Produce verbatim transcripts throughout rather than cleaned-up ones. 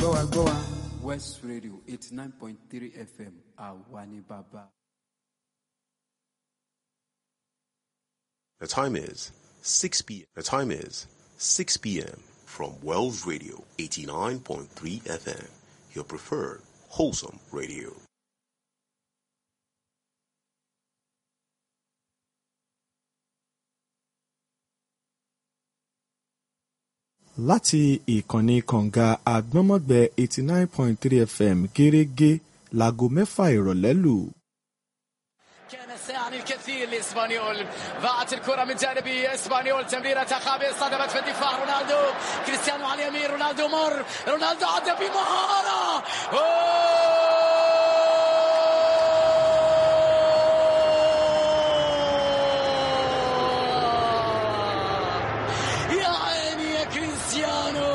gbọ́ wa gbọ́ wa. West Radio eighty-nine point three F M Awani Baba. The time is six p.m. The time is six p.m. from Wells Radio eighty-nine point three F M, your preferred wholesome radio. Láti ìkànnì kànga àgbọ́nmọ́gbẹ́ eighty nine point three F M gẹ́rẹ́gẹ́ láago mẹ́fà ìrọ̀lẹ́ lù. كان ساعا الكثير لإسبانيول. ضاعت الكرة من جانب إسبانيول. تمريرة خاطئة صدمت في الدفاع. رونالدو كريستيانو على اليمين. رونالدو مر. رونالدو عدى بمهارة. يا عيني يا كريستيانو.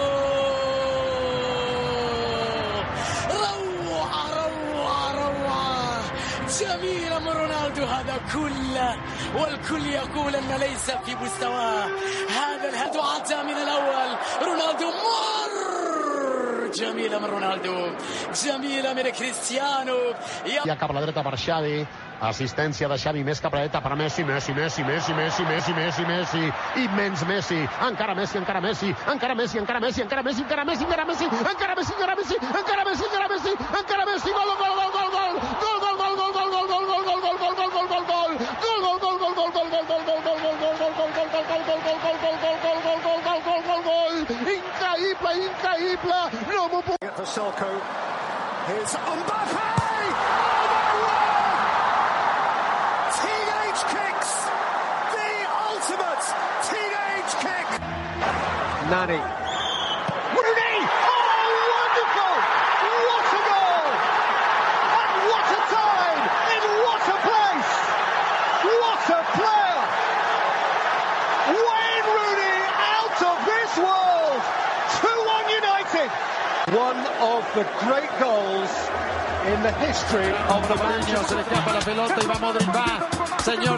روعة روعة روعة جميلة من رونالدو. هذا كله والكل يقول أن ليس في مستواه. هذا الهدف عدى من الأول. رونالدو مر. جميلة من رونالدو. جميلة من كريستيانو. Ja cap a la dreta per Xavi. Assistència de Xavi més cap a la dreta per Messi, Messi, Messi, Messi, Messi, Messi, Messi, Messi, immens Messi, encara Messi, encara Messi, encara Messi, encara Messi, encara Messi, encara Messi, encara Messi, encara Messi, encara Messi, encara Messi, encara Messi, encara Messi, gol, gol, gol, gol, gol, gol, gol, gol, gol, gol, gol, gol, gol, gol, gol, gol, gol, gol, gol, increïble, increïble, no m'ho puc... For Selko, here's Mbappé! Teenage kicks! The ultimate teenage kick! Nani. Rooney! Oh, wonderful! What a goal! And what a time! In what a place! What a player! Wayne Rooney out of this world! two one United! One of the great goals in the history of the Manchester. Se le escapa la pelota y va Modric, va. Señor.